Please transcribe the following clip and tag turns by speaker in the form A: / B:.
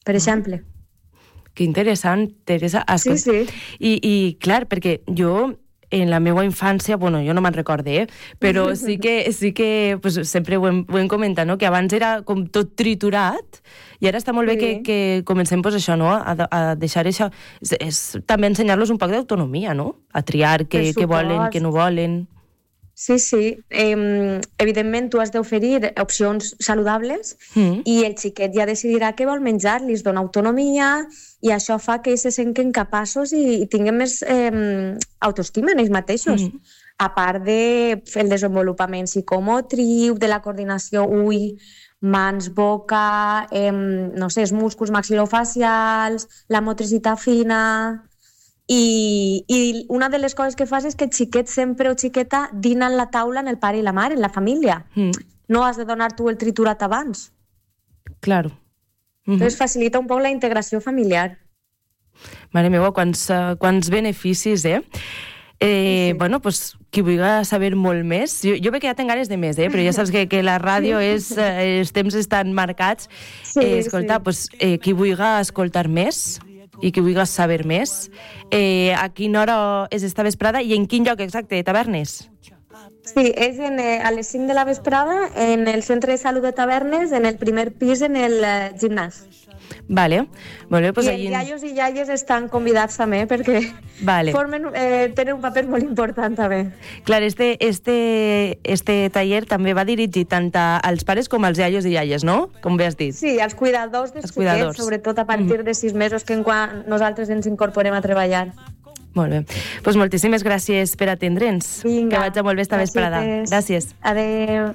A: per exemple.
B: Que interessant, Teresa.
A: Sí.
B: I clar, perquè jo en la meva infància, jo no me'n recorde, però sí que pues, sempre ho hem comentat, no? Que abans era com tot triturat i ara està molt bé que comencem pues, això, no? A deixar això. És també ensenyar-los un poc d'autonomia, no? A triar què volen, què no volen.
A: Sí. Evidentment, tu has d'oferir opcions saludables i el xiquet ja decidirà què vol menjar, li es dona autonomia i això fa que ells se senten capaços i tinguin més autoestima en ells mateixos. A part del desenvolupament psicomotriu, de la coordinació ull, mans, boca, els músculs maxilofacials, la motricitat fina... I una de les coses que fas és que el xiquet sempre o xiqueta dina en la taula en el pare i la mare, en la família. No has de donar tu el triturat abans.
B: Claro.
A: Entonces facilita un poc la integració familiar.
B: Mare meva, quants beneficis, Sí. Bueno, pues, qui vulgui saber molt més... Jo veig que ja tenc ganes de més, però ja saps que la ràdio els temps estan marcats. Escolta, pues, qui vulgui escoltar més i qui vulgui saber més, a quina hora és esta vesprada i en quin lloc exacte, de Tavernes?
A: Sí, és a les 5 de la vesprada en el Centre de Salut de Tavernes, en el primer pis, en el gimnàs.
B: Vale, molt bé. Pues
A: I els iaios i iaies estan convidats també perquè tenen un paper molt important també.
B: Clar, este taller també va dirigit tant als pares com als iaios i iaies, no? Com bé has dit.
A: Sí, als cuidadors dels xiquets, sobretot a partir de 6 mesos que quan nosaltres ens incorporem a treballar.
B: Molt bé. Pues moltíssimes gràcies per atendre'ns.
A: Vinga.
B: Que vagi molt bé esta vesprada. Gràcies.
A: Adéu.